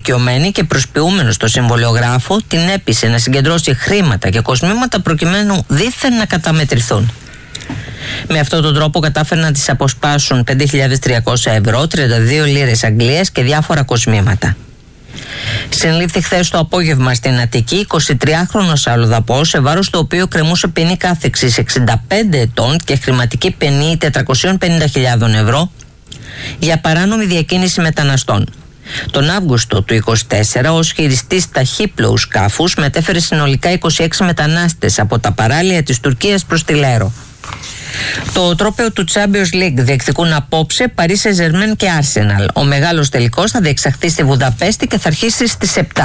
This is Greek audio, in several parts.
ηλικιωμένη και προσποιούμενος το συμβολιογράφο την έπεισε να συγκεντρώσει χρήματα και κοσμήματα προκειμένου δήθεν να καταμετρηθούν. Με αυτόν τον τρόπο κατάφεραν να τις αποσπάσουν 5.300 ευρώ, 32 λίρες Αγγλίας και διάφορα κοσμήματα. Συνελήφθη χθες το απόγευμα στην Αττική 23χρονος αλλοδαπός, σε βάρος του οποίου κρεμούσε ποινή κάθεξης 65 ετών και χρηματική ποινή 450.000 ευρώ για παράνομη διακίνηση μεταναστών. Τον Αύγουστο του 24, ως χειριστής ταχύπλοου σκάφους μετέφερε συνολικά 26 μετανάστες από τα παράλια της Τουρκίας προς τη Λέρο. Το τρόπαιο του Champions League διεκδικούν απόψε Paris Saint-Germain και Arsenal. Ο μεγάλος τελικός θα διεξαχθεί στη Βουδαπέστη και θα αρχίσει στις 7.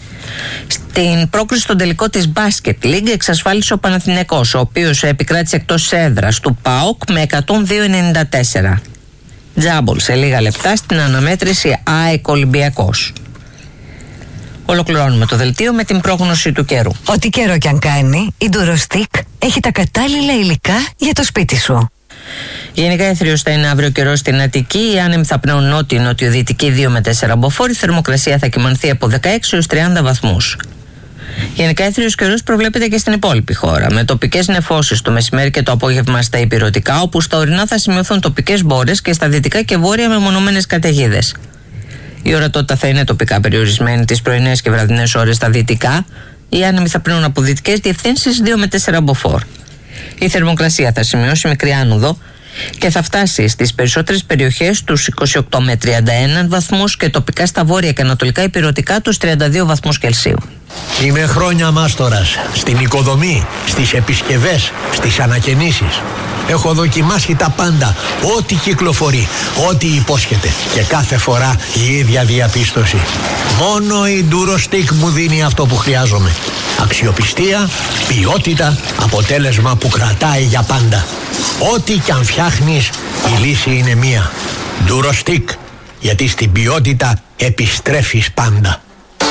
Στην πρόκριση στον τελικό της Basket League εξασφάλισε ο Παναθηναίκος, ο οποίος επικράτησε εκτός έδρας του ΠΑΟΚ με 102-94. Τζάμπολ σε λίγα λεπτά στην αναμέτρηση ΑΕΚ Ολυμπιακός. Ολοκληρώνουμε το δελτίο με την πρόγνωση του καιρού. Ό,τι καιρό κι αν κάνει, η Durostick έχει τα κατάλληλα υλικά για το σπίτι σου. Γενικά έθριος θα είναι αύριο καιρός στην Αττική. Οι άνεμοι θα πνέουν νότιο-νοτιοδυτική 2 με 4 μποφόρ. Η θερμοκρασία θα κυμανθεί από 16 έως 30 βαθμούς. Γενικά έθριος καιρός προβλέπεται και στην υπόλοιπη χώρα, με τοπικές νεφώσεις το μεσημέρι και το απόγευμα στα ηπειρωτικά, όπου στα ορεινά θα σημειωθούν τοπικές μπόρες και στα δυτικά και βόρεια μεμονωμένες καταιγίδες. Η ορατότητα θα είναι τοπικά περιορισμένη τις πρωινές και βραδινές ώρες στα δυτικά. Οι άνεμοι θα πνέουν από δυτικές διευθύνσεις 2 με 4 μποφόρ. Η θερμοκρασία θα σημειώσει μικρή άνοδο και θα φτάσει στις περισσότερες περιοχές τους 28 με 31 βαθμούς και τοπικά στα βόρεια και ανατολικά ηπειρωτικά τους 32 βαθμούς Κελσίου. Είμαι χρόνια μάστορας στην οικοδομή, στις επισκευές, στις ανακαινήσεις. Έχω δοκιμάσει τα πάντα, ό,τι κυκλοφορεί, ό,τι υπόσχεται, και κάθε φορά η ίδια διαπίστωση. Μόνο η Durostick μου δίνει αυτό που χρειάζομαι. Αξιοπιστία, ποιότητα, αποτέλεσμα που κρατάει για πάντα. Ό,τι κι αν φτιάχνεις, η λύση είναι μία. Durostick, γιατί στην ποιότητα επιστρέφεις πάντα.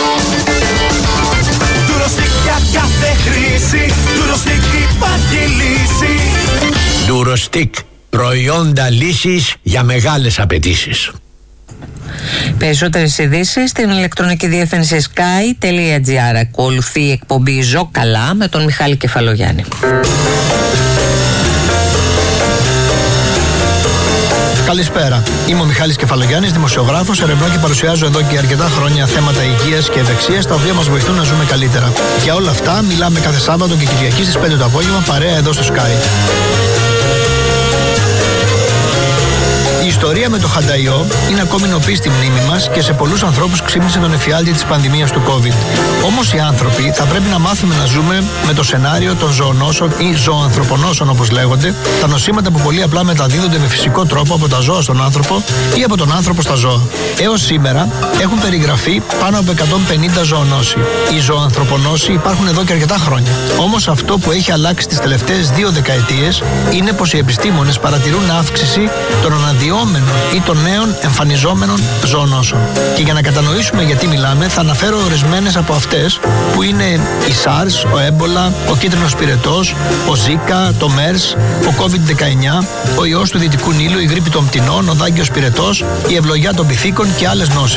Durostick για κάθε χρήση, Durostick υπάρχει λύση. Durostick, προϊόντα λύσης για μεγάλες απαιτήσεις. Περισσότερες ειδήσεις στην ηλεκτρονική διεύθυνση sky.gr. Ακολουθεί η εκπομπή Ζω Καλά με τον Μιχάλη Κεφαλογιάννη. Καλησπέρα. Είμαι ο Μιχάλης Κεφαλογιάννης, δημοσιογράφος, ερευνώ και παρουσιάζω εδώ και αρκετά χρόνια θέματα υγείας και ευεξίας, τα οποία μας βοηθούν να ζούμε καλύτερα. Για όλα αυτά μιλάμε κάθε Σάββατο και Κυριακή στις 5 το απόγευμα, παρέα εδώ στο Sky. Η ιστορία με το χανταϊό είναι ακόμη νοπή στη μνήμη μας και σε πολλούς ανθρώπους ξύπνησε τον εφιάλτη της πανδημίας του COVID. Όμως οι άνθρωποι θα πρέπει να μάθουμε να ζούμε με το σενάριο των ζωονόσων ή ζωοανθρωπονόσων, όπως λέγονται, τα νοσήματα που πολύ απλά μεταδίδονται με φυσικό τρόπο από τα ζώα στον άνθρωπο ή από τον άνθρωπο στα ζώα. Έως σήμερα έχουν περιγραφεί πάνω από 150 ζωονόσοι. Οι ζωοανθρωπονόσοι υπάρχουν εδώ και αρκετά χρόνια. Όμως αυτό που έχει αλλάξει τις τελευταίες 2 δεκαετίες είναι πως οι επιστήμονες παρατηρούν αύξηση των αναδυόμενων ή των νέων εμφανιζόμενων ζωονόσων. Και για να κατανοήσουμε γιατί μιλάμε, θα αναφέρω ορισμένες από αυτές, που είναι η SARS, ο έμπολα, ο κίτρινος πυρετός, ο Zika, το MERS, ο COVID-19, ο ιός του Δυτικού Νείλου, η γρίπη των πτηνών, ο δάγκιος πυρετός, η ευλογιά των πυθίκων και άλλες νόσοι.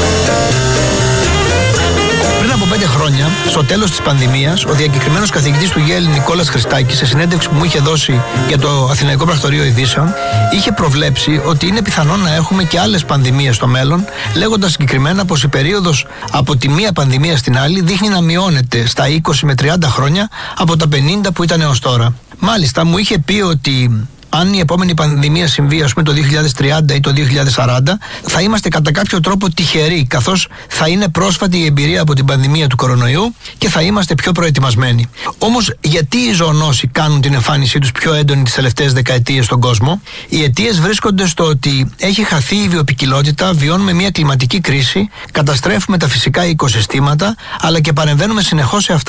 Πριν από 5 χρόνια, στο τέλος της πανδημίας, ο διακεκριμένος καθηγητής του Yale Νικόλας Χριστάκης, σε συνέντευξη που μου είχε δώσει για το Αθηναϊκό Πρακτορείο Ειδήσεων, είχε προβλέψει ότι είναι πιθανό να έχουμε και άλλες πανδημίες στο μέλλον, λέγοντας συγκεκριμένα πως η περίοδος από τη μία πανδημία στην άλλη δείχνει να μειώνεται στα 20 με 30 χρόνια από τα 50 που ήταν έως τώρα. Μάλιστα, μου είχε πει ότι αν η επόμενη πανδημία συμβεί, ας πούμε, το 2030 ή το 2040, θα είμαστε κατά κάποιο τρόπο τυχεροί, καθώς θα είναι πρόσφατη η εμπειρία από την πανδημία του κορονοϊού και θα είμαστε πιο προετοιμασμένοι. Όμως, γιατί οι ζωονόσοι κάνουν την εμφάνισή τους πιο έντονη τις τελευταίες δεκαετίες στον κόσμο? Οι αιτίες βρίσκονται στο ότι έχει χαθεί η βιοποικιλότητα, βιώνουμε μια κλιματική κρίση, καταστρέφουμε τα φυσικά οικοσυστήματα, αλλά και παρεμβαίνουμε συνεχώς σε αυτά.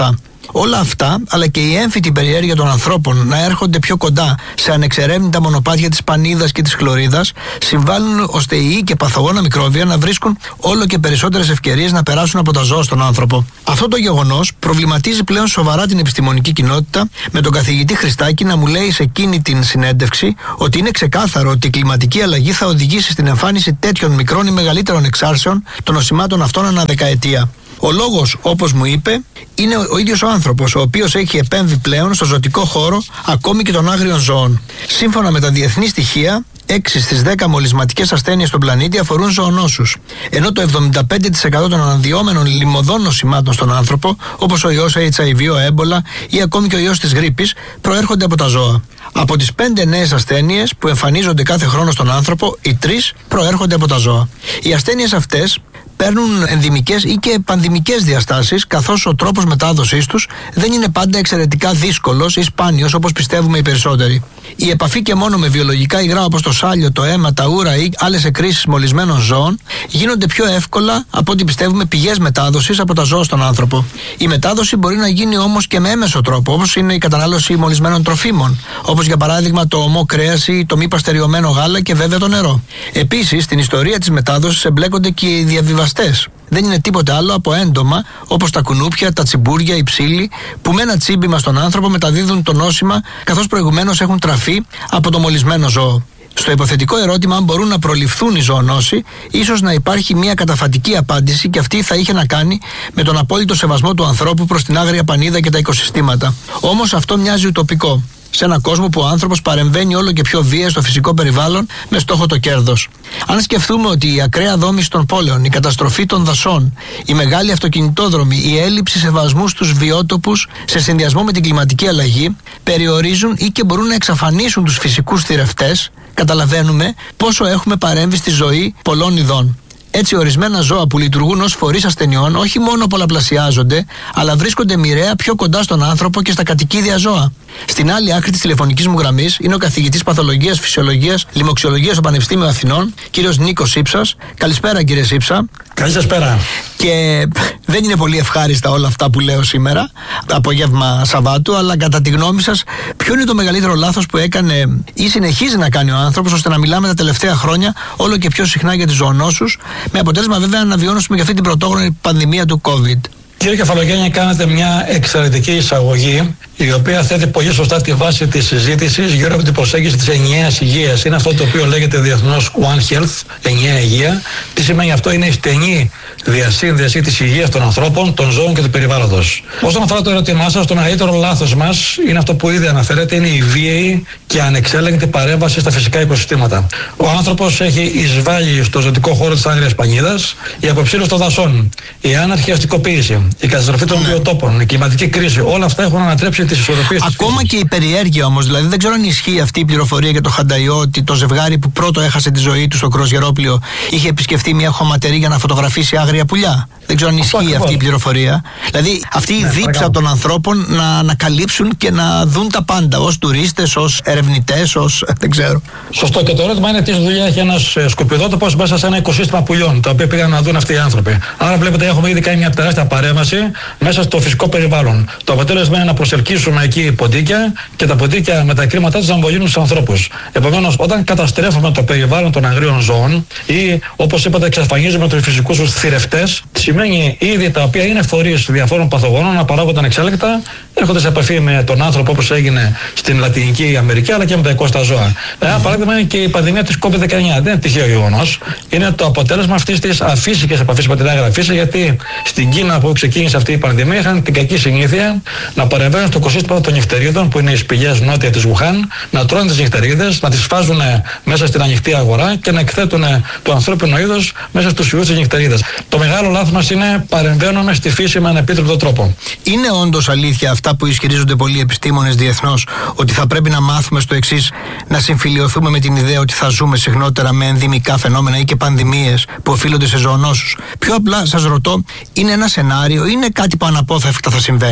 Όλα αυτά, αλλά και η έμφυτη περιέργεια των ανθρώπων να έρχονται πιο κοντά σε ανεξερεύνητα μονοπάτια της πανίδας και της χλωρίδας, συμβάλλουν ώστε οι και παθογόνα μικρόβια να βρίσκουν όλο και περισσότερες ευκαιρίες να περάσουν από τα ζώα στον άνθρωπο. Αυτό το γεγονός προβληματίζει πλέον σοβαρά την επιστημονική κοινότητα, με τον καθηγητή Χριστάκη να μου λέει σε εκείνη την συνέντευξη ότι είναι ξεκάθαρο ότι η κλιματική αλλαγή θα οδηγήσει στην εμφάνιση τέτοιων μικρών ή μεγαλύτερων εξάρσεων των νοσημάτων αυτών ανά δεκαετία. Ο λόγος, όπως μου είπε, είναι ο ίδιος ο άνθρωπος, ο οποίος έχει επέμβει πλέον στο ζωτικό χώρο ακόμη και των άγριων ζώων. Σύμφωνα με τα διεθνή στοιχεία, 6 στις 10 μολυσματικές ασθένειες στον πλανήτη αφορούν ζωονόσους, ενώ το 75% των αναδυόμενων λιμωδών νοσημάτων στον άνθρωπο, όπως ο ιός HIV, ο έμπολα ή ακόμη και ο ιός της γρίπης, προέρχονται από τα ζώα. Από τις 5 νέες ασθένειες που εμφανίζονται κάθε χρόνο στον άνθρωπο, οι 3 προέρχονται από τα ζώα. Οι ασθένειες αυτές παίρνουν ενδημικές ή και πανδημικές διαστάσεις, καθώς ο τρόπος μετάδοσής τους δεν είναι πάντα εξαιρετικά δύσκολος ή σπάνιος όπως πιστεύουμε οι περισσότεροι. Η επαφή και μόνο με βιολογικά υγρά όπως το σάλιο, το αίμα, τα ούρα ή άλλες εκκρίσεις μολυσμένων ζώων γίνονται πιο εύκολα από ό,τι πιστεύουμε πηγές μετάδοσης από τα ζώα στον άνθρωπο. Η μετάδοση μπορεί να γίνει όμως και με έμεσο τρόπο, όπως είναι η κατανάλωση μολυσμένων τροφίμων, όπως για παράδειγμα το ομό κρέας ή το μη παστεριωμένο γάλα και βέβαια το νερό. Επίσης, στην ιστορία της μετάδοσης εμπλέκονται και οι διαβιβαστές. Δεν είναι τίποτε άλλο από έντομα όπως τα κουνούπια, τα τσιμπούρια, οι ψήλοι, που με ένα τσίμπημα στον άνθρωπο μεταδίδουν το νόσημα, καθώς προηγουμένως έχουν τραφεί από το μολυσμένο ζώο. Στο υποθετικό ερώτημα αν μπορούν να προληφθούν οι ζωονόσοι, ίσως να υπάρχει μια καταφατική απάντηση, και αυτή θα είχε να κάνει με τον απόλυτο σεβασμό του ανθρώπου προς την άγρια πανίδα και τα οικοσυστήματα. Όμως αυτό μοιάζει ουτοπικό, σε έναν κόσμο που ο άνθρωπος παρεμβαίνει όλο και πιο βία στο φυσικό περιβάλλον με στόχο το κέρδος. Αν σκεφτούμε ότι η ακραία δόμηση των πόλεων, η καταστροφή των δασών, η μεγάλη αυτοκινητόδρομη, η έλλειψη σεβασμού στους βιότοπους σε συνδυασμό με την κλιματική αλλαγή περιορίζουν ή και μπορούν να εξαφανίσουν τους φυσικούς θηρευτές, καταλαβαίνουμε πόσο έχουμε παρέμβει στη ζωή πολλών ειδών. Έτσι, ορισμένα ζώα που λειτουργούν ως φορείς ασθενειών όχι μόνο πολλαπλασιάζονται, αλλά βρίσκονται μοιραία πιο κοντά στον άνθρωπο και στα κατοικίδια ζώα. Στην άλλη άκρη της τηλεφωνικής μου γραμμής είναι ο καθηγητής Παθολογίας, Φυσιολογίας, Λοιμοξιολογίας στο Πανεπιστήμιο Αθηνών, κύριος Νίκος Σύψας. Καλησπέρα, κύριε Σύψα. Καλησπέρα. Και δεν είναι πολύ ευχάριστα όλα αυτά που λέω σήμερα, απόγευμα Σαββάτου, αλλά κατά τη γνώμη σας, ποιο είναι το μεγαλύτερο λάθος που έκανε ή συνεχίζει να κάνει ο άνθρωπος, ώστε να μιλάμε τα τελευταία χρόνια όλο και πιο συχνά για τις ζωονόσους, με αποτέλεσμα βέβαια να βιώνουμε και αυτή την πρωτόγνωρη πανδημία του COVID? Κύριε Κεφαλογέννη, κάνετε μια εξαιρετική εισαγωγή, η οποία θέτει πολύ σωστά τη βάση της συζήτησης γύρω από την προσέγγιση της ενιαίας υγείας. Είναι αυτό το οποίο λέγεται διεθνώς One Health, ενιαία υγεία. Τι σημαίνει αυτό? Είναι η στενή διασύνδεση της υγείας των ανθρώπων, των ζώων και του περιβάλλοντος. Όσον αφορά το ερώτημά σας, το μεγαλύτερο λάθος μας είναι αυτό που ήδη αναφέρεται, είναι η βίαιη και ανεξέλεγκτη παρέμβαση στα φυσικά οικοσυστήματα. Ο άνθρωπος έχει εισβάλει στο ζωτικό χώρο της άγριας πανίδας, η αποψήλωση των δασών, η άναρχη αστικοποίηση, η καταστροφή των βιοτόπων, η κλιματική κρίση, όλα αυτά έχουν ανατρέψει τις ισορροπίες της ακόμα φύσης. Και η περιέργεια όμως, δηλαδή δεν ξέρω αν ισχύει αυτή η πληροφορία για το Χανταϊό, ότι το ζευγάρι που πρώτο έχασε τη ζωή του στο Κροσγερόπλιο είχε επισκεφτεί μια χωματερή για να φωτογραφίσει άγρια πουλιά. Δεν ξέρω αν ισχύει αυτή η πληροφορία. Δηλαδή αυτή η δίψα των ανθρώπων να ανακαλύψουν και να δουν τα πάντα, ως τουρίστες, ως ερευνητές, ως δεν ξέρω. Σωστό. Και το ερώτημα είναι τι δουλειά έχει ένας σκοπιδότοπος μέσα σε ένα οικοσύστημα πουλιών, τα οποία πήγαν να δουν αυτοί οι άνθρωποι. Άρα βλέπετε, έχουμε ήδη κάνει μια τεράστια παρέμβαση μέσα στο φυσικό περιβάλλον. Το αποτέλεσμα είναι να προσελκύσουμε εκεί ποντίκια και τα ποντίκια με τα κρύματά τους να βολύνουν τους ανθρώπους. Επομένως, όταν καταστρέφουμε το περιβάλλον των αγρίων ζώων ή, όπως είπατε, εξαφανίζουμε τους φυσικούς τους θηρευτές, σημαίνει ήδη τα οποία είναι φορείς διαφόρων παθογόνων να παράγονται ανεξέλεγκτα, έρχονται σε επαφή με τον άνθρωπο, όπως έγινε στην Λατινική Αμερική, αλλά και με τα εκώστα ζώα. Ένα παράδειγμα είναι και η πανδημία της COVID-19. Δεν είναι τυχαίο γεγονός. Είναι το αποτέλεσμα αυτής της αφύσικης επαφής με την άγρια φύση, γιατί στην Κίνα που ξεκίνησε αυτή η πανδημία είχαν την κακή συνήθεια να παρεμβαίνουν στο οικοσύστημα των νυχτερίδων, που είναι οι σπηλιές νότια της Βουχάν, να τρώνε τις νυχτερίδες, να τις φάζουν μέσα στην ανοιχτή αγορά και να εκθέτουν το ανθρώπινο είδος μέσα στους ιούς της νυχτερίδας. Το μεγάλο λάθος μας είναι παρεμβαίνουμε στη φύση με ανεπίτρεπτο τρόπο. Είναι όντως αλήθεια αυτά που ισχυρίζονται πολλοί επιστήμονες διεθνώς, ότι θα πρέπει να μάθουμε στο εξής, να συμφιλιωθούμε με την ιδέα ότι θα ζούμε συχνότερα με ενδυμικά φαινόμενα ή και πανδημίες που οφείλονται σε ζωονόσους? Πιο απλά σας ρωτώ, είναι ένα σενάριο ή είναι κάτι που αναπόφευκτα θα συμβαίνει?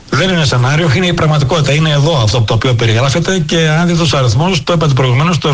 Δεν είναι σενάριο, είναι η πραγματικότητα. Είναι εδώ αυτό το οποίο περιγράφεται και αν δείτε τους αριθμούς, το είπατε προηγουμένως, το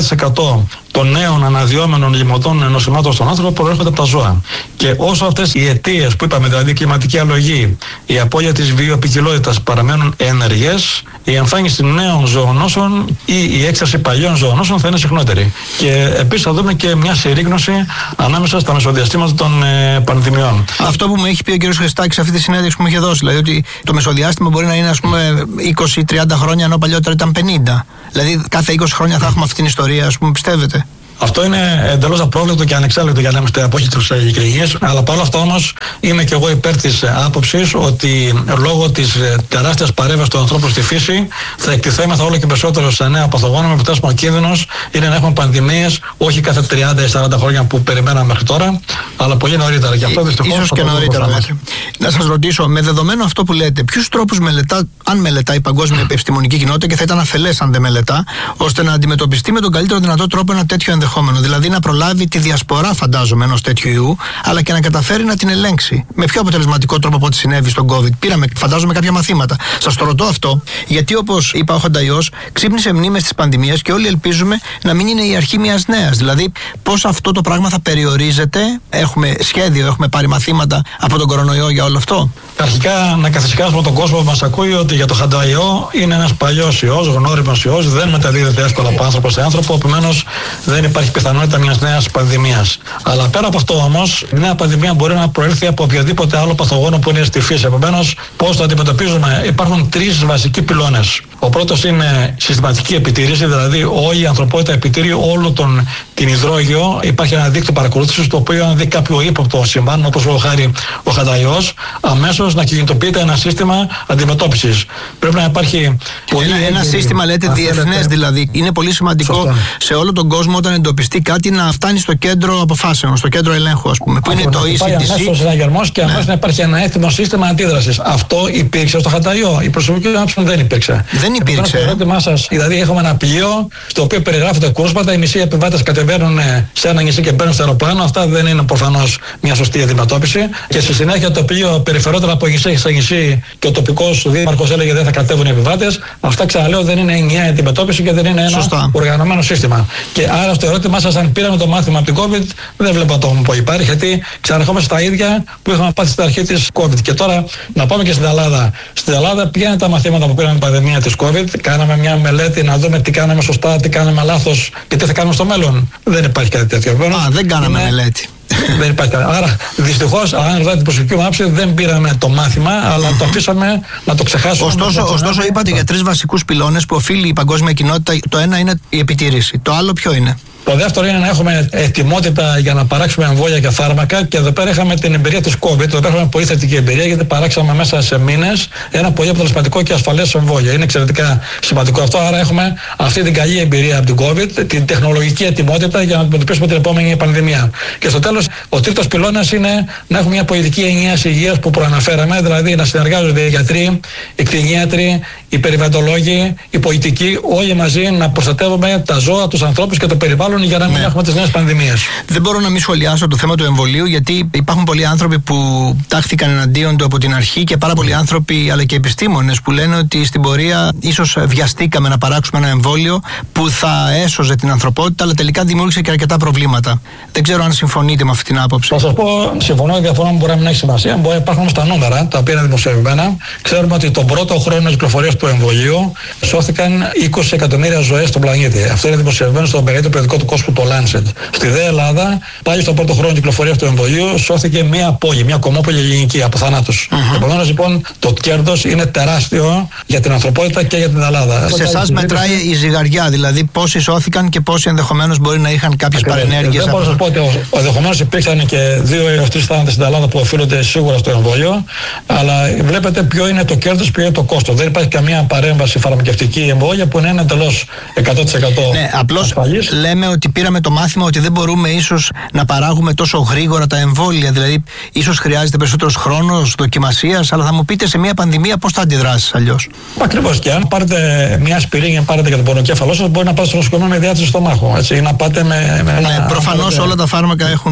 75% των νέων αναδυόμενων λιμωτών νοσημάτων στον άνθρωπο προέρχονται από τα ζώα. Και όσο αυτές οι αιτίες που είπαμε, δηλαδή η κλιματική αλλογή, η απώλεια της βιοποικιλότητας παραμένουν ενεργές, η εμφάνιση νέων ζωονόσων ή η έξαρση παλιών ζωονόσων θα είναι συχνότερη. Και επίσης θα δούμε και μια συρρήγνωση ανάμεσα στα μεσοδιαστήματα των πανδημιών. Αυτό που μου έχει πει ο κ. Χριστάκης σε αυτή τη συνέντευξη που μου είχε δώσει, δηλαδή ότι το μεσοδιάστημα μπορεί να είναι, ας πούμε, 20-30 χρόνια, ενώ παλιότερα ήταν 50. Δηλαδή κάθε 20 χρόνια θα έχουμε αυτή την ιστορία, ας πούμε, πιστεύετε? Αυτό είναι εντελώς απρόβλεπτο και ανεξέλεγκτο για να είμαστε απόχητρους ειλικρινείς. Αλλά παρόλα αυτά όμως είμαι και εγώ υπέρ της άποψης ότι λόγω της τεράστιας παρέμβασης του ανθρώπου στη φύση θα εκτιθέμεθα όλο και περισσότερο σε νέα παθογόνα, με αποτέλεσμα ο κίνδυνος είναι να έχουμε πανδημίες όχι κάθε 30 ή 40 χρόνια που περιμέναμε μέχρι τώρα, αλλά πολύ νωρίτερα. Και αυτό δυστυχώς. Ίσως και νωρίτερα. Να σας ρωτήσω, με δεδομένο αυτό που λέτε, ποιους τρόπους μελετά, αν μελετά η παγκόσμια επιστημονική κοινότητα, και θα ήταν αφελές αν δεν μελετά, ώστε να αντιμετωπιστεί με τον καλύτερο δυνατό τρόπο ένα τέτοιο ενδεχόμενο? Δηλαδή να προλάβει τη διασπορά, φαντάζομαι, ενός τέτοιου ιού, αλλά και να καταφέρει να την ελέγξει. Με πιο αποτελεσματικό τρόπο από ό,τι συνέβη στον COVID. Πήραμε, φαντάζομαι, κάποια μαθήματα. Σας το ρωτώ αυτό, γιατί όπως είπα, ο Χανταϊός ξύπνησε μνήμες της πανδημίας και όλοι ελπίζουμε να μην είναι η αρχή μιας νέας. Δηλαδή, πώς αυτό το πράγμα θα περιορίζεται? Έχουμε σχέδιο, έχουμε πάρει μαθήματα από τον κορονοϊό για όλο αυτό? Αρχικά, να καθησυχάσουμε τον κόσμο που μας ακούει ότι για το Χανταϊό είναι ένας παλιός ιός, γνώριμος ιός, δεν μεταδίδεται εύκολα από άνθρωπο σε άνθρωπο, επομένως δεν υπάρχει πιθανότητα μιας νέας πανδημίας. Αλλά πέρα από αυτό όμως, η νέα πανδημία μπορεί να προέλθει από οποιοδήποτε άλλο παθογόνο που είναι στη φύση. Επομένως, πώς το αντιμετωπίζουμε? Υπάρχουν τρεις βασικοί πυλώνες. Ο πρώτος είναι συστηματική επιτήρηση, δηλαδή όλη η ανθρωπότητα επιτηρεί όλο την υδρόγειο. Υπάρχει ένα δίκτυο παρακολούθησης, το οποίο αν δει κάποιο ύποπτο συμβάν, όπως ο χάρη ο Χανταϊός, αμέσως να κινητοποιείται ένα σύστημα αντιμετώπισης. Πρέπει να υπάρχει ένα σύστημα, λέτε, διεθνές δηλαδή. Είναι πολύ σημαντικό. Σωστό. Σε όλο τον κόσμο, όταν εντοπιστεί κάτι, να φτάνει στο κέντρο αποφάσεων, στο κέντρο ελέγχου, ας πούμε, που είναι το ECDC. Αμέσως συναγερμός και αμέσως να υπάρχει ένα έτοιμο σύστημα αντίδρασης. Αυτό υπήρξε στο Χανταϊό? Η προσωπική άποψη δεν υπήρξε. Δεν υπήρξε. Το ερώτημά σας, δηλαδή έχουμε ένα πλοίο στο οποίο περιγράφονται κρούσματα, οι μισοί επιβάτες κατεβαίνουν σε ένα νησί και μπαίνουν στο αεροπλάνο. Αυτά δεν είναι προφανώς μια σωστή αντιμετώπιση. Και στη συνέχεια το πλοίο περιφερόταν από νησί σε νησί και ο τοπικός δήμαρχος έλεγε δεν θα κατέβουν οι επιβάτες. Αυτά, ξαναλέω, δεν είναι ενιαία αντιμετώπιση και δεν είναι ένα οργανωμένο σύστημα. Και άρα στο ερώτημά σας, αν πήραμε το μάθημα από την COVID, δεν βλέπω να το πω υπάρχει, γιατί ξαναρχόμαστε στα ίδια που είχαμε πάθει στην αρχή της COVID. Και τώρα να πάμε και στην Ελλάδα. Στην Ελλάδα, ποια είναι τα μαθήματα που πήραμε την πανδημία της COVID? Κάναμε μια μελέτη να δούμε τι κάναμε σωστά, τι κάναμε λάθος και τι θα κάνουμε στο μέλλον. Δεν υπάρχει κάτι τέτοιο. Δεν κάναμε μελέτη. Δεν υπάρχει κάτι. Άρα, δυστυχώς, αν ρωτάτε την προσωπική μου άποψη, δεν πήραμε το μάθημα, αλλά το αφήσαμε να το ξεχάσουμε. Ωστόσο, είπατε για τρεις βασικούς πυλώνες που οφείλει η παγκόσμια κοινότητα. Το ένα είναι η επιτήρηση. Το άλλο ποιο είναι? Το δεύτερο είναι να έχουμε ετοιμότητα για να παράξουμε εμβόλια και φάρμακα. Και εδώ πέρα είχαμε την εμπειρία της COVID. Εδώ πέρα είχαμε πολύ θετική εμπειρία, γιατί παράξαμε μέσα σε μήνες ένα πολύ αποτελεσματικό και ασφαλές εμβόλιο. Είναι εξαιρετικά σημαντικό αυτό. Άρα έχουμε αυτή την καλή εμπειρία από την COVID, την τεχνολογική ετοιμότητα για να αντιμετωπίσουμε την επόμενη πανδημία. Και στο τέλος, ο τρίτος πυλώνας είναι να έχουμε μια πολιτική ενιαίας υγείας που προαναφέραμε, δηλαδή να συνεργάζονται οι γιατροί, οι κτηνίατροι, οι περιβαλλοντολόγοι, οι πολιτικοί, όλοι μαζί να προστατεύουμε τα ζώα, τους ανθρώπους και το περιβάλλον για να μην έχουμε τις νέες πανδημίες. Δεν μπορώ να μην σχολιάσω το θέμα του εμβολίου, γιατί υπάρχουν πολλοί άνθρωποι που τάχθηκαν εναντίον του από την αρχή και πάρα πολλοί άνθρωποι, αλλά και επιστήμονες, που λένε ότι στην πορεία ίσως βιαστήκαμε να παράξουμε ένα εμβόλιο που θα έσωζε την ανθρωπότητα, αλλά τελικά δημιούργησε και αρκετά προβλήματα. Δεν ξέρω αν συμφωνείτε με αυτή την άποψη. Θα σας πω, συμφωνώ, διαφωνώ, μπορεί να μην έχει σημασία. Μπορεί να υπάρχουν στα νούμερα, τα οποία είναι δημοσιευμένα. Ξέρουμε ότι τον πρώτο χρόνο κυκλοφορίας του εμβολίου σώθηκαν 20 εκατομμύρια ζωές στον πλανήτη. Αυτό είναι δημοσιευμένο στο μεγαλύτερο περιοδικό του κόσμου, το Lancet. Στη ΔΕ Ελλάδα, πάλι στον πρώτο χρόνο κυκλοφορίας του εμβολίου, σώθηκε μια πόλη, μια κομμόπολη ελληνική από θανάτους. Επομένως, λοιπόν, το κέρδος είναι τεράστιο για την ανθρωπότητα και για την Ελλάδα. Σε εσάς μετράει η ζυγαριά, δηλαδή πόσοι σώθηκαν και πόσοι ενδεχομένως μπορεί να είχαν κάποιες παρενέργειες. Δεν μπορώ να σας πω ότι ενδεχομένως υπήρξαν και 2 έως 3 θάνατοι στην Ελλάδα που οφείλονται σίγουρα στο εμβόλιο, αλλά βλέπετε ποιο είναι το κέρδος, ποιο είναι το κόστος. Δεν υπάρχει καμία παρέμβαση φαρμακευτική εμβόλια που είναι εντελώς 100%. Ναι, απλώς λέμε ότι πήραμε το μάθημα ότι δεν μπορούμε ίσως να παράγουμε τόσο γρήγορα τα εμβόλια. Δηλαδή, ίσως χρειάζεται περισσότερος χρόνος δοκιμασίας, αλλά θα μου πείτε σε μια πανδημία πώς θα αντιδράσεις αλλιώς. Ακριβώς. Και αν πάρετε μια ασπιρίνη, πάρετε για τον πονοκέφαλό σας, μπορεί να πάτε στο νοσοκομείο με διάτηση στο στομάχο. Έτσι, ή να πάτε με προφανώς όλα τα φάρμακα έχουν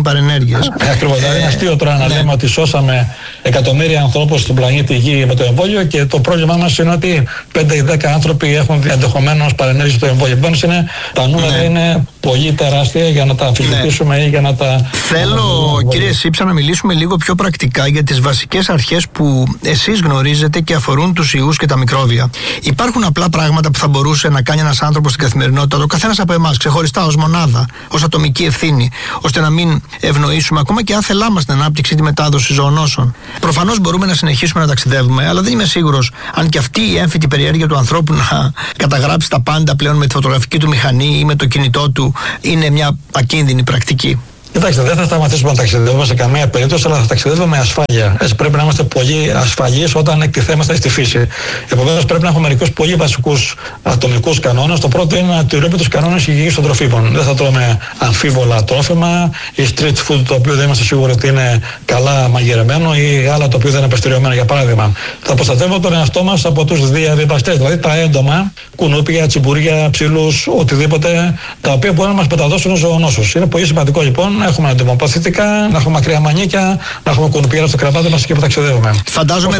παρενέργειες. Ακριβώς. Είναι αστείο τώρα να λέμε ότι σώσαμε εκατομμύρια ανθρώπους στον πλανήτη Γη με το εμβόλιο και το πρόβλημά μας είναι ότι 5 ή 10 άνθρωποι έχουν ενδεχομένως παρενέργειες στο εμβόλιο. Επομένως τα νούμερα είναι πολύ τεράστια για να τα αμφισβητήσουμε ή για να τα. Θέλω, κύριε Σύψα, να μιλήσουμε λίγο πιο πρακτικά για τις βασικές αρχές που εσείς γνωρίζετε και αφορούν τους ιούς και τα μικρόβια. Υπάρχουν απλά πράγματα που θα μπορούσε να κάνει ένας άνθρωπος στην καθημερινότητα, το καθένας από εμάς, ξεχωριστά ως μονάδα, ως ατομική ευθύνη, ώστε να μην ευνοήσουμε ακόμα και άθελά μας την ανάπτυξη ή τη μετάδοση ζωονόσων. Προφανώς μπορούμε να συνεχίσουμε να ταξιδεύουμε, αλλά δεν είμαι σίγουρος αν και αυτή η έμφυτη περιέργεια του ανθρώπου να καταγράψει τα πάντα πλέον με τη φωτογραφική του μηχανή ή με το κινητό του είναι μια ακίνδυνη πρακτική. Κοιτάξτε, δεν θα σταματήσουμε να ταξιδεύουμε σε καμία περίπτωση, αλλά θα ταξιδεύουμε με ασφάλεια. Έτσι, πρέπει να είμαστε πολύ ασφαλείς όταν εκτιθέμαστε στη φύση. Επομένως, πρέπει να έχουμε μερικούς πολύ βασικούς ατομικούς κανόνες. Το πρώτο είναι να τηρούμε τους κανόνες υγιεινής των τροφίμων. Δεν θα τρώμε αμφίβολα τρόφιμα ή street food το οποίο δεν είμαστε σίγουροι ότι είναι καλά μαγειρεμένο ή γάλα το οποίο δεν είναι πεστηριωμένο, για παράδειγμα. Θα προστατεύουμε τον εαυτό μας από τους διαβιβαστές, δηλαδή τα έντομα, κουνούπια, τσιμπουριά, ψήλους, οτιδήποτε, τα οποία μπορούν να μας μεταδώσουν ζωονόσους. Είναι πολύ σημαντικό λοιπόν να έχουμε αντιμοπαθητικά, να έχουμε μακριά μανίκια, να έχουμε κουνουπιέρα στο κρεβάτι μας και που ταξιδεύουμε. Φαντάζομαι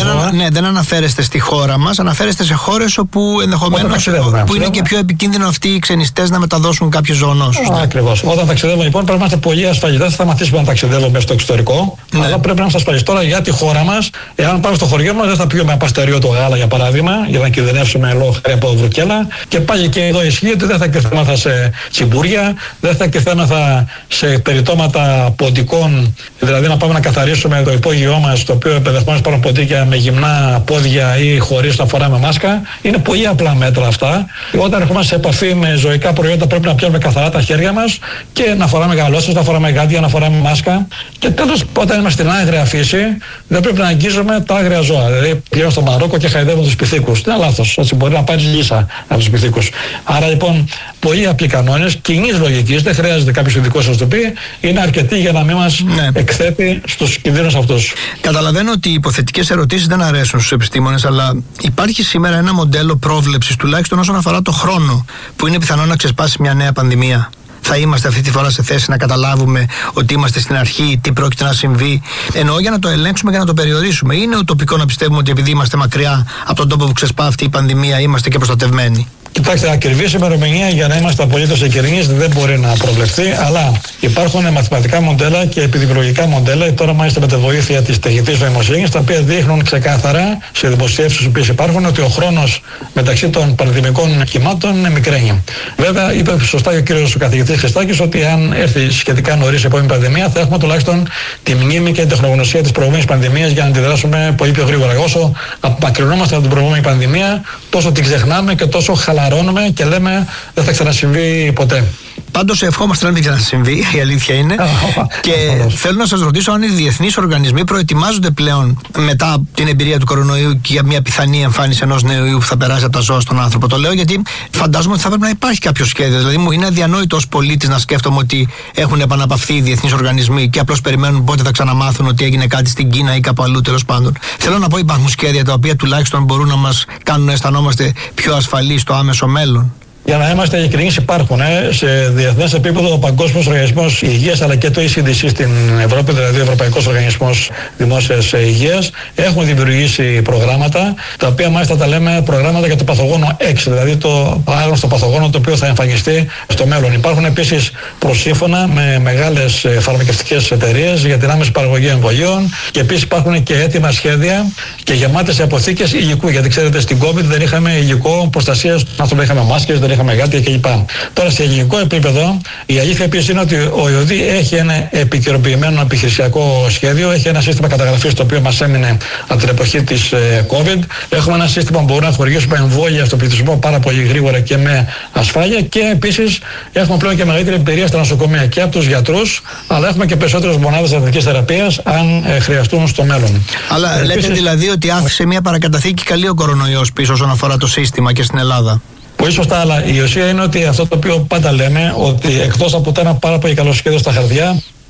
δεν αναφέρεστε στη χώρα μας, αναφέρεστε σε χώρες όπου ενδεχομένως που είναι και πιο επικίνδυνο αυτοί οι ξενιστές να μεταδώσουν κάποιους ζωονόσους. Ακριβώς. Όταν ταξιδεύουμε λοιπόν πρέπει να είμαστε πολύ ασφαλείς. Δεν θα σταματήσουμε να ταξιδεύουμε στο εξωτερικό, αλλά πρέπει να είμαστε ασφαλείς. Τώρα για τη χώρα μας, εάν πάμε στο χωριό μας, δεν θα πιούμε απαστεριότο γάλα για παράδειγμα, για να κινδυνεύσουμε λόγω χάρη από βρουκέλα. Και πάλι και εδώ ισχύει ότι δεν θα εκτεθέμεθα σε τσιμπούρια, δεν θα εκτεθέμεθα σε περιτώματα ποντικών, δηλαδή να πάμε να καθαρίσουμε το υπόγειό μας, το οποίο επεδεχμένως υπάρχουν ποντίκια με γυμνά πόδια ή χωρίς να φοράμε μάσκα. Είναι πολύ απλά μέτρα αυτά. Όταν ερχόμαστε σε επαφή με ζωικά προϊόντα, πρέπει να πιάνουμε καθαρά τα χέρια μας και να φοράμε γαλώσσες, να φοράμε γάντια, να φοράμε μάσκα. Και τέλος, όταν είμαστε στην άγρια φύση, δεν πρέπει να αγγίζουμε τα άγρια ζώα. Δηλαδή, πηγαίνω στο Μαρόκο και χαϊδεύω τους πυθίκους. Είναι λάθος. Έτσι μπορεί να πάρει λύσα από τους πυθίκους. Άρα λοιπόν, πολύ απλοί κανόνες, κοινής λογικής, δεν χρειάζεται κάποιος ειδικός να το πει, είναι αρκετή για να μην μας εκθέτει στους κινδύνους αυτούς. Καταλαβαίνω ότι οι υποθετικές ερωτήσεις δεν αρέσουν στους επιστήμονες, αλλά υπάρχει σήμερα ένα μοντέλο πρόβλεψης, τουλάχιστον όσον αφορά το χρόνο, που είναι πιθανό να ξεσπάσει μια νέα πανδημία. Θα είμαστε αυτή τη φορά σε θέση να καταλάβουμε ότι είμαστε στην αρχή, τι πρόκειται να συμβεί, εννοώ για να το ελέγξουμε και να το περιορίσουμε. Είναι ουτοπικό να πιστεύουμε ότι επειδή είμαστε μακριά από τον τόπο που ξεσπά αυτή η πανδημία, είμαστε και προστατευμένοι? Κοιτάξτε, ακριβής ημερομηνία για να είμαστε απολύτως ειλικρινείς δεν μπορεί να προβλεφθεί, αλλά υπάρχουν μαθηματικά μοντέλα και επιδημιολογικά μοντέλα, τώρα μάλιστα με τη βοήθεια της τεχνητής νοημοσύνης, τα οποία δείχνουν ξεκάθαρα σε δημοσιεύσεις που υπάρχουν ότι ο χρόνος μεταξύ των πανδημικών κυμάτων είναι μικραίνει. Βέβαια, είπε σωστά και ο κύριος καθηγητής Χριστάκης ότι αν έρθει σχετικά νωρίς η επόμενη πανδημία, θα έχουμε τουλάχιστον τη μνήμη και την τεχνογνωσία της προηγούμενης πανδημίας για να αντιδράσουμε πολύ πιο γρήγορα. Όσο απομακρυνόμαστε από την προηγούμενη πανδημία, τόσο την ξεχνάμε και τόσο χαλαρώνουμε και λέμε δεν θα ξανασυμβεί ποτέ. Πάντως ευχόμαστε να μην ξανασυμβεί, η αλήθεια είναι. Και θέλω να σας ρωτήσω αν οι διεθνείς οργανισμοί προετοιμάζονται πλέον μετά την εμπειρία του κορονοϊού και για μια πιθανή εμφάνιση ενός νέου ιού που θα περάσει από τα ζώα στον άνθρωπο. Το λέω γιατί φαντάζομαι ότι θα πρέπει να υπάρχει κάποιο σχέδιο. Δηλαδή μου είναι αδιανόητο ως πολίτης να σκέφτομαι ότι έχουν επαναπαυθεί οι διεθνείς οργανισμοί και απλώς περιμένουν πότε θα ξαναμάθουν ότι έγινε κάτι στην Κίνα ή κάπου αλλού, τέλος πάντων. Θέλω να πω, υπάρχουν σχέδια τα οποία τουλάχιστον μπορούν να μας κάνουν να αισθανόμαστε πιο ασφαλείς στο άμεσο μέλλον. Για να είμαστε ειλικρινείς, υπάρχουν σε διεθνές επίπεδο ο Παγκόσμιος Οργανισμός Υγείας αλλά και το ECDC στην Ευρώπη, δηλαδή ο Ευρωπαϊκός Οργανισμός Δημόσιας Υγείας, έχουν δημιουργήσει προγράμματα, τα οποία μάλιστα τα λέμε προγράμματα για το παθογόνο X, δηλαδή το άγνωστο παθογόνο το οποίο θα εμφανιστεί στο μέλλον. Υπάρχουν επίσης προσύμφωνα με μεγάλες φαρμακευτικές εταιρείες για την άμεση παραγωγή εμβολίων και επίσης υπάρχουν και έτοιμα σχέδια και γεμάτες αποθήκες υλικού. Γιατί ξέρετε, στην COVID δεν είχαμε υλικό προστασίας, άνθρωποι είχαμε μάσκες, δεν είχαμε γάτια κλπ. Τώρα σε ελληνικό επίπεδο η αλήθεια επίσης είναι ότι ο ΙΟΔΗ έχει ένα επικαιροποιημένο επιχειρησιακό σχέδιο, έχει ένα σύστημα καταγραφής το οποίο μας έμεινε από την εποχή της COVID. Έχουμε ένα σύστημα που μπορούμε να χορηγήσουμε εμβόλια στον πληθυσμό πάρα πολύ γρήγορα και με ασφάλεια και επίσης έχουμε πλέον και μεγαλύτερη εμπειρία στα νοσοκομεία και από τους γιατρούς, αλλά έχουμε και περισσότερες μονάδες αθλητικής θεραπείας αν χρειαστούν στο μέλλον. Αλλά λέτε δηλαδή ότι άφησε μια παρακαταθήκη καλή ο κορονοϊός πίσω όσον αφορά το σύστημα και στην Ελλάδα? Πολύ σωστά, αλλά η ουσία είναι ότι αυτό το οποίο πάντα λέμε, ότι εκτός από ένα πάρα πολύ καλό σχέδιο στα χαρτιά,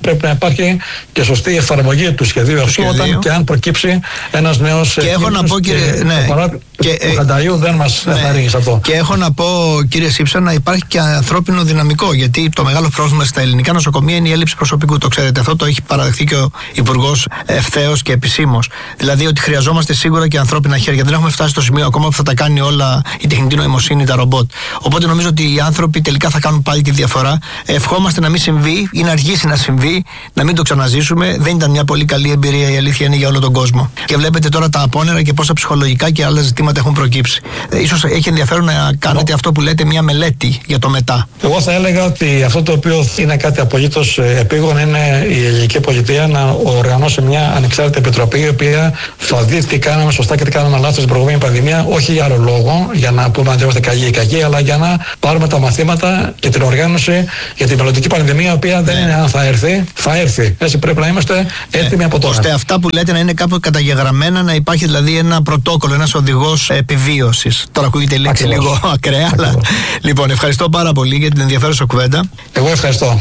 πρέπει να υπάρχει και σωστή εφαρμογή του σχεδίου αυτού όταν και αν προκύψει ένας νέος. Και έχω να πω, κύριε. Του Χανταϊού δεν μας εθαρρύνει σε αυτό. Και έχω να πω, κύριε Σύψα, να υπάρχει και ανθρώπινο δυναμικό. Γιατί το μεγάλο πρόβλημα στα ελληνικά νοσοκομεία είναι η έλλειψη προσωπικού. Το ξέρετε, αυτό το έχει παραδεχθεί και ο Υπουργός ευθέως και επισήμως. Δηλαδή ότι χρειαζόμαστε σίγουρα και ανθρώπινα χέρια. Δεν έχουμε φτάσει στο σημείο ακόμα που θα τα κάνει όλα η τεχνητή νοημοσύνη, τα ρομπότ. Οπότε νομίζω ότι οι άνθρωποι τελικά θα κάνουν πάλι τη διαφορά. Ευχόμαστε να μην συμβεί ή να αργήσει να συμβεί, να μην το ξαναζήσουμε. Δεν ήταν μια πολύ καλή εμπειρία, η αλήθεια είναι, για όλο τον κόσμο. Και βλέπετε τώρα τα απόνερα και πόσα ψυχολογικά και άλλα ζητήματα έχουν προκύψει. Ίσως έχει ενδιαφέρον να κάνετε αυτό που λέτε, μια μελέτη για το μετά. Εγώ θα έλεγα ότι αυτό το οποίο είναι κάτι απολύτως επίγον είναι η ελληνική πολιτεία να οργανώσει μια ανεξάρτητη επιτροπή, η οποία θα δει τι κάναμε σωστά και τι κάναμε λάθος στην προηγούμενη πανδημία, όχι για άλλο λόγο, για να πούμε αν είμαστε καλοί ή κακοί, αλλά για να πάρουμε τα μαθήματα και την οργάνωση για την μελλοντική πανδημία, η οποία δεν είναι αν θα έρθει, θα έρθει. Έτσι πρέπει να είμαστε έτοιμοι από τώρα. Ώστε αυτά που λέτε να είναι κάπου καταγεγραμμένα, να υπάρχει δηλαδή ένα πρωτόκολλο, ένας οδηγός επιβίωσης. Τώρα ακούγεται η λέξη λίγο ακραία, αλλά. Λοιπόν, ευχαριστώ πάρα πολύ για την ενδιαφέρουσα κουβέντα. Εγώ ευχαριστώ.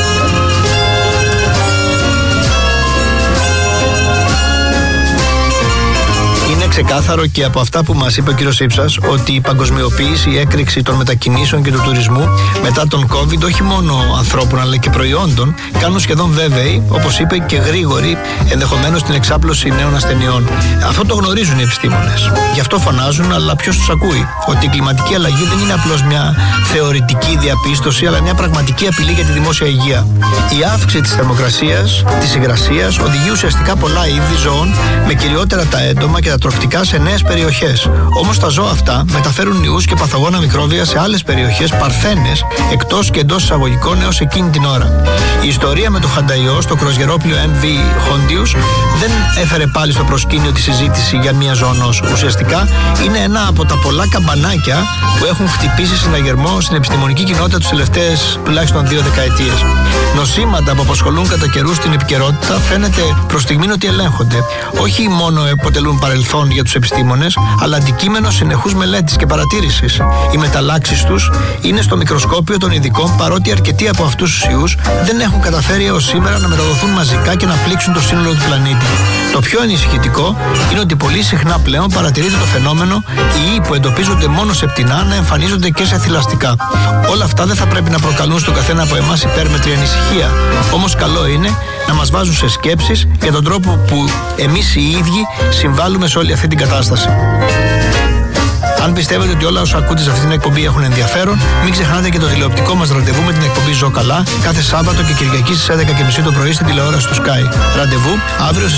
Είναι ξεκάθαρο και από αυτά που μας είπε ο κύριος Σύψας ότι η παγκοσμιοποίηση, η έκρηξη των μετακινήσεων και του τουρισμού μετά τον COVID, όχι μόνο ανθρώπων αλλά και προϊόντων, κάνουν σχεδόν βέβαιη, όπως είπε, και γρήγορη ενδεχομένως την εξάπλωση νέων ασθενειών. Αυτό το γνωρίζουν οι επιστήμονες. Γι' αυτό φωνάζουν, αλλά ποιος τους ακούει? Ότι η κλιματική αλλαγή δεν είναι απλώς μια θεωρητική διαπίστωση, αλλά μια πραγματική απειλή για τη δημόσια υγεία. Η αύξηση της θερμοκρασίας, της υγρασίας, οδηγεί ουσιαστικά πολλά είδη ζώων, με κυριότερα τα έντομα και τα τροκτικά, σε νέες περιοχές. Όμως τα ζώα αυτά μεταφέρουν ιούς και παθογόνα μικρόβια σε άλλες περιοχές παρθένες, εκτός και εντός εισαγωγικών, έως εκείνη την ώρα. Η ιστορία με το Χανταϊό στο κρουαζιερόπλοιο MV Hondius δεν έφερε πάλι στο προσκήνιο τη συζήτηση για μια ζωονόσο. Ουσιαστικά είναι ένα από τα πολλά καμπανάκια που έχουν χτυπήσει συναγερμό στην επιστημονική κοινότητα τις τελευταίες τουλάχιστον 2 δεκαετίες. Νοσήματα που απασχολούν κατά καιρούς την επικαιρότητα φαίνεται προς στιγμήν ότι ελέγχονται. Όχι μόνο αποτελούν παρελθόν για τους επιστήμονες, αλλά αντικείμενο συνεχούς μελέτης και παρατήρησης. Οι μεταλλάξεις τους είναι στο μικροσκόπιο των ειδικών, παρότι αρκετοί από αυτούς τους ιούς δεν έχουν καταφέρει έως σήμερα να μεταδοθούν μαζικά και να πλήξουν το σύνολο του πλανήτη. Το πιο ανησυχητικό είναι ότι πολύ συχνά πλέον παρατηρείται το φαινόμενο οι ιοί που εντοπίζονται μόνο σε πτηνά να εμφανίζονται και σε θηλαστικά. Όλα αυτά δεν θα πρέπει να προκαλούν στον καθένα από εμάς υπέρμετρη ανησυχία. Όμως καλό είναι να μας βάζουν σε σκέψεις για τον τρόπο που εμείς οι ίδιοι συμβάλλουμε σε όλη αυτή την κατάσταση. Αν πιστεύετε ότι όλα όσα ακούτε σε αυτή την εκπομπή έχουν ενδιαφέρον, μην ξεχνάτε και το τηλεοπτικό μας ραντεβού με την εκπομπή Ζω Καλά κάθε Σάββατο και Κυριακή στις 11:30 το πρωί στην τηλεόραση του Sky. Ραντεβού αύριο στις